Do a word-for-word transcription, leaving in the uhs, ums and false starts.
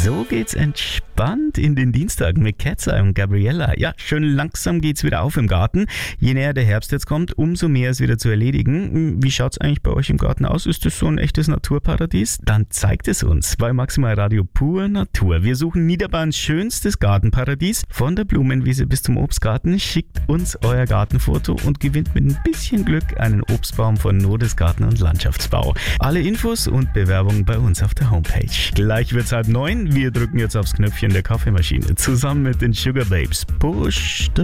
So geht's entspannt in den Dienstag mit Ketzer und Gabriella. Ja, schön langsam geht's wieder auf im Garten. Je näher der Herbst jetzt kommt, umso mehr ist wieder zu erledigen. Wie schaut's eigentlich bei euch im Garten aus? Ist das so ein echtes Naturparadies? Dann zeigt es uns bei Maximal Radio Pur Natur. Wir suchen Niederbayerns schönstes Gartenparadies. Von der Blumenwiese bis zum Obstgarten. Schickt uns euer Gartenfoto und gewinnt mit ein bisschen Glück einen Obstbaum von Nodes Garten und Landschaftsbau. Alle Infos und Bewerbungen bei uns auf der Homepage. Gleich wird's halb neun. Wir drücken jetzt aufs Knöpfchen der Kaffeemaschine. Zusammen mit den Sugar Babes. Push the